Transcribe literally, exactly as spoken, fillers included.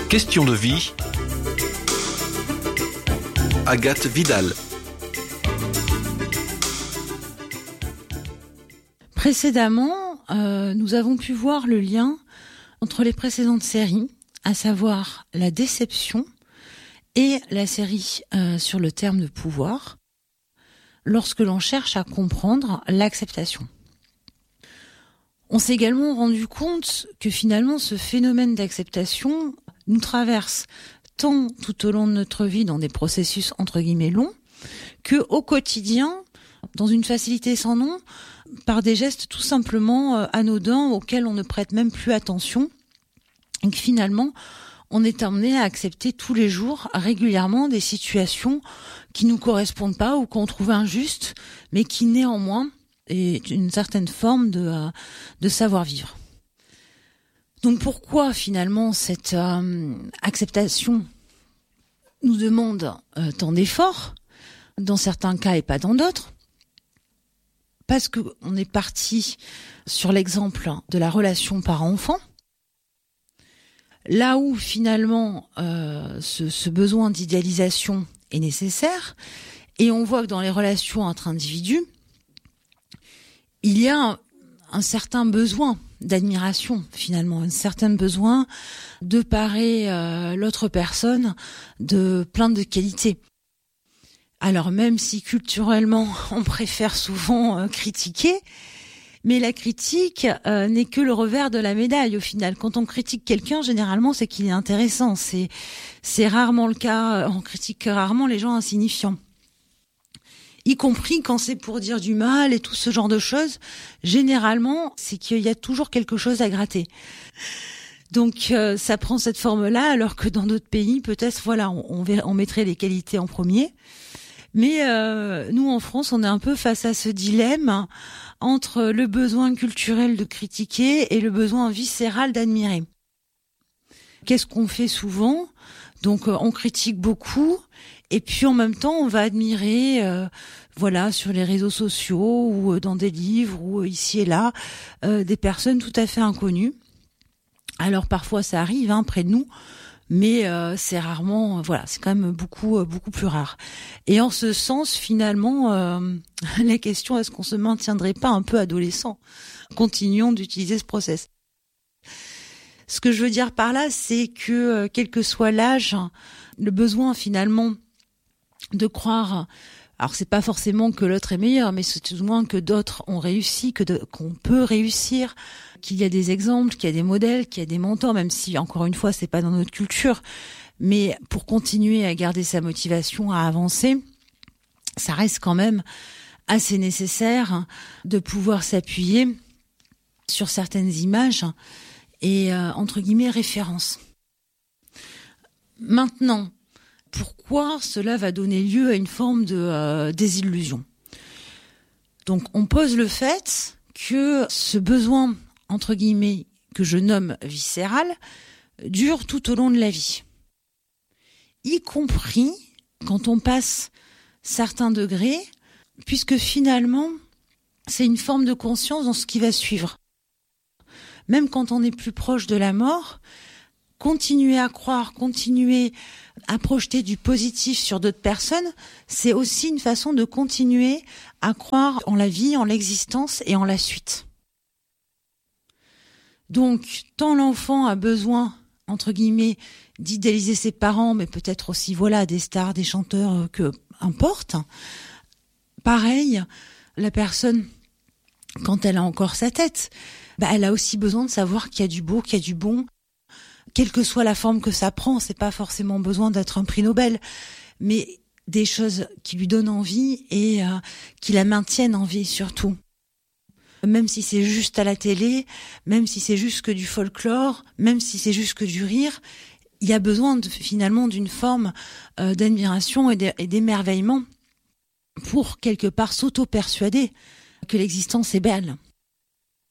Question de vie. Agathe Vidal. Précédemment, euh, nous avons pu voir le lien entre les précédentes séries, à savoir la déception et la série euh, sur le terme de pouvoir, lorsque l'on cherche à comprendre l'acceptation. On s'est également rendu compte que finalement ce phénomène d'acceptation nous traverse tant tout au long de notre vie dans des processus entre guillemets longs, que au quotidien, dans une facilité sans nom, par des gestes tout simplement anodins auxquels on ne prête même plus attention, et que finalement on est amené à accepter tous les jours, régulièrement, des situations qui nous correspondent pas ou qu'on trouve injustes, mais qui néanmoins est une certaine forme de, euh, de savoir-vivre. Donc pourquoi finalement cette euh, acceptation nous demande euh, tant d'efforts, dans certains cas et pas dans d'autres? Parce que on est parti sur l'exemple de la relation parent-enfant, là où finalement euh, ce, ce besoin d'idéalisation est nécessaire, et on voit que dans les relations entre individus, il y a un, un certain besoin d'admiration, finalement, un certain besoin de parer euh, l'autre personne de plein de qualités. Alors même si culturellement on préfère souvent euh, critiquer, mais la critique euh, n'est que le revers de la médaille au final. Quand on critique quelqu'un, généralement c'est qu'il est intéressant. C'est c'est rarement le cas. On critique rarement les gens insignifiants, y compris quand c'est pour dire du mal et tout ce genre de choses. Généralement, c'est qu'il y a toujours quelque chose à gratter. Donc euh, ça prend cette forme-là, alors que dans d'autres pays, peut-être, voilà, on, on, on mettrait les qualités en premier. Mais euh, nous, en France, on est un peu face à ce dilemme entre le besoin culturel de critiquer et le besoin viscéral d'admirer. Qu'est-ce qu'on fait souvent ? Donc, euh, on critique beaucoup, et puis en même temps, on va admirer, euh, voilà, sur les réseaux sociaux ou euh, dans des livres ou euh, ici et là, euh, des personnes tout à fait inconnues. Alors parfois, ça arrive hein, près de nous. Mais euh, c'est rarement, voilà, c'est quand même beaucoup, euh, beaucoup plus rare. Et en ce sens, finalement, euh, la question est-ce qu'on se maintiendrait pas un peu adolescent ? Continuons d'utiliser ce process. Ce que je veux dire par là, c'est que euh, quel que soit l'âge, le besoin finalement de croire, alors c'est pas forcément que l'autre est meilleur, mais c'est tout du moins que d'autres ont réussi, que de, qu'on peut réussir, qu'il y a des exemples, qu'il y a des modèles, qu'il y a des mentors, même si, encore une fois, c'est pas dans notre culture. Mais pour continuer à garder sa motivation, à avancer, ça reste quand même assez nécessaire de pouvoir s'appuyer sur certaines images et, euh, entre guillemets, références. Maintenant, pourquoi cela va donner lieu à une forme de euh, désillusion ? Donc, on pose le fait que ce besoin, entre guillemets, que je nomme viscéral, dure tout au long de la vie. Y compris quand on passe certains degrés, puisque finalement, c'est une forme de conscience dans ce qui va suivre. Même quand on est plus proche de la mort, continuer à croire, continuer à projeter du positif sur d'autres personnes, c'est aussi une façon de continuer à croire en la vie, en l'existence et en la suite. Donc, tant l'enfant a besoin, entre guillemets, d'idéaliser ses parents, mais peut-être aussi, voilà, des stars, des chanteurs, que importe. Pareil, la personne, quand elle a encore sa tête, bah, elle a aussi besoin de savoir qu'il y a du beau, qu'il y a du bon, quelle que soit la forme que ça prend. C'est pas forcément besoin d'être un prix Nobel, mais des choses qui lui donnent envie et euh, qui la maintiennent en vie surtout. Même si c'est juste à la télé, même si c'est juste que du folklore, même si c'est juste que du rire, il y a besoin de, finalement d'une forme euh, d'admiration et, de, et d'émerveillement pour quelque part s'auto-persuader que l'existence est belle.